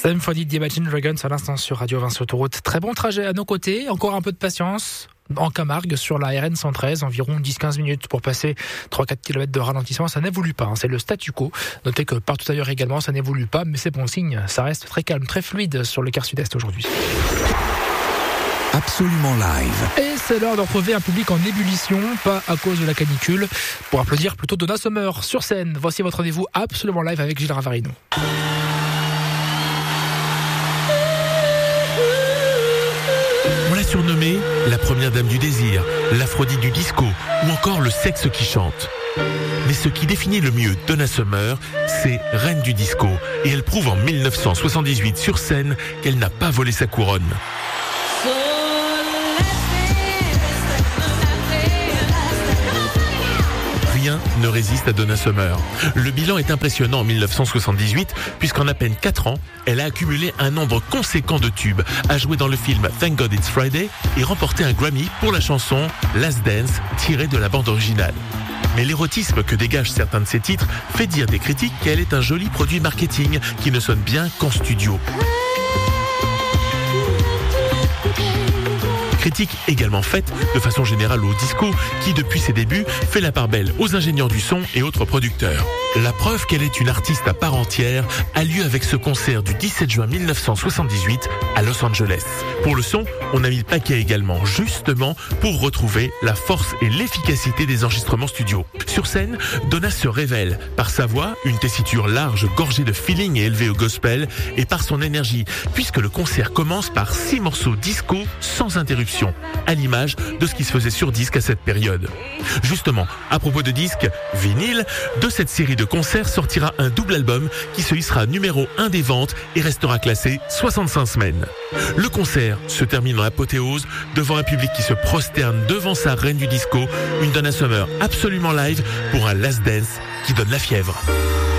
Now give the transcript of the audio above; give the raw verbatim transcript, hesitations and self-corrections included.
Symphonie d'Imagine Dragons à l'instant sur Radio vingt sur Autoroute. Très bon trajet à nos côtés, encore un peu de patience. En Camargue, sur la R N cent treize, environ dix à quinze minutes pour passer trois à quatre kilomètres de ralentissement. Ça n'évolue pas, hein, c'est le statu quo. Notez que partout ailleurs également, ça n'évolue pas, mais c'est bon signe. Ça reste très calme, très fluide sur le quart sud-est aujourd'hui. Absolument live. Et c'est l'heure de retrouver un public en ébullition, pas à cause de la canicule. Pour applaudir plutôt Donna Summer sur scène. Voici votre rendez-vous Absolument live avec Gilles Ravarino. On l'a surnommée la première dame du désir, l'Aphrodite du disco ou encore le sexe qui chante. Mais ce qui définit le mieux Donna Summer, c'est reine du disco. Et elle prouve en dix-neuf cent soixante-dix-huit sur scène qu'elle n'a pas volé sa couronne. Rien ne résiste à Donna Summer. Le bilan est impressionnant en dix-neuf cent soixante-dix-huit, puisqu'en à peine quatre ans, elle a accumulé un nombre conséquent de tubes, a joué dans le film Thank God It's Friday et remporté un Grammy pour la chanson Last Dance, tirée de la bande originale. Mais l'érotisme que dégagent certains de ses titres fait dire des critiques qu'elle est un joli produit marketing qui ne sonne bien qu'en studio. Critique également faite de façon générale au disco qui depuis ses débuts fait la part belle aux ingénieurs du son et autres producteurs. La preuve qu'elle est une artiste à part entière a lieu avec ce concert du dix-sept juin dix-neuf cent soixante-dix-huit à Los Angeles. Pour le son, on a mis le paquet également justement pour retrouver la force et l'efficacité des enregistrements studio. Sur scène, Donna se révèle par sa voix, une tessiture large gorgée de feeling et élevée au gospel, et par son énergie, puisque le concert commence par six morceaux disco sans interruption, à l'image de ce qui se faisait sur disque à cette période. Justement, à propos de disque, vinyle, de cette série de concerts sortira un double album qui se hissera numéro un des ventes et restera classé soixante-cinq semaines. Le concert se termine en apothéose devant un public qui se prosterne devant sa reine du disco, une Donna Summer absolument live pour un Last Dance qui donne la fièvre.